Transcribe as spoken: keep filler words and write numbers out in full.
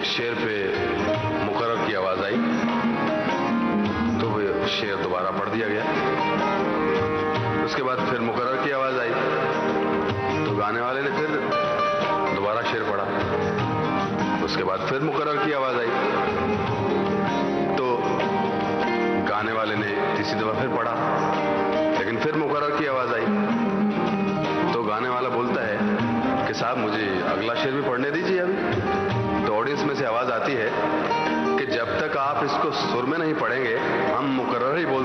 एक शेर पे मुकर्रर की आवाज आई तो वो शेर दोबारा पढ़ दिया गया। उसके बाद फिर मुकर्रर की आवाज आई तो गाने वाले ने फिर दोबारा शेर पढ़ा। उसके बाद फिर मुकर्रर की आवाज आई तो गाने वाले ने तीसरी दफा फिर पढ़ा, लेकिन फिर मुकर्रर की आवाज आई तो गाने वाला बोलता है कि साहब मुझे अगला शेर भी पढ़ने दीजिए अभी। तो ऑडियंस में से आवाज आती है कि जब तक आप इसको सुर में नहीं पढ़ेंगे हम मुकर्रर ही बोल